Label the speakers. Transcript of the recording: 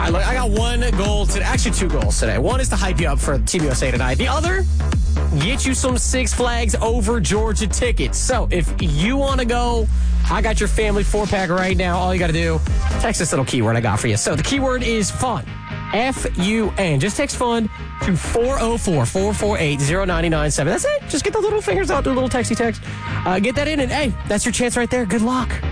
Speaker 1: look, I got one goal today. Actually, two goals today. One is to hype you up for Team USA tonight. The other, get you some Six Flags Over Georgia tickets. So if you want to go, I got your family 4-pack right now. All you got to do, text this little keyword I got for you. So the keyword is fun. F-U-N. Just text fun to 404-448-0997. That's it. Just get the little fingers out, do a little texty text. Get that in, and hey, that's your chance right there. Good luck.